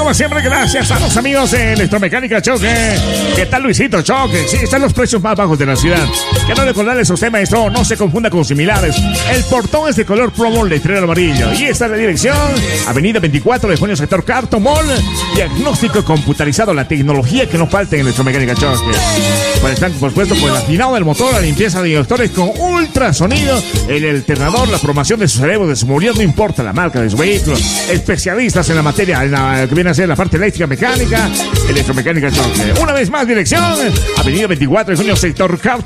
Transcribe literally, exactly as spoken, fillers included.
como siempre, gracias a los amigos de Electromecánica Choque. ¿Qué tal, Luisito Choque? Sí, están los precios más bajos de la ciudad. Que no recordarles a usted, maestro, no se confunda con similares. El portón es de color plomo, letrero amarillo. Y esta es la dirección: Avenida veinticuatro de junio, sector Carton Mall. Diagnóstico computarizado, la tecnología que no falta en Electromecánica Choque. Pues están, por supuesto, con el afinado del motor, la limpieza de inyectores con ultrasonido, el alternador, la promoción de su cerebro, de su movilidad, no importa la marca de su vehículo. Especialistas en la materia, en la que viene a ser la parte eléctrica, mecánica, Electromecánica Choque. Una vez más, dirección: Avenida veinticuatro de junio, sector Carton.